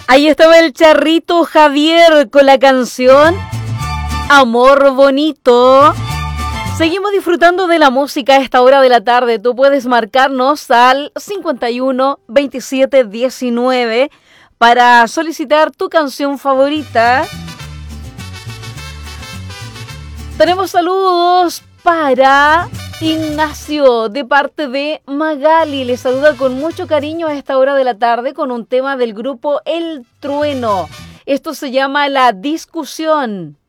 Ahí estaba el Charrito Javier con la canción Amor Bonito. Seguimos disfrutando de la música a esta hora de la tarde. Tú puedes marcarnos al 51 27 19 para solicitar tu canción favorita. Tenemos saludos para Ignacio de parte de Magali. Le saluda con mucho cariño a esta hora de la tarde con un tema del grupo El Trueno. Esto se llama La Discusión.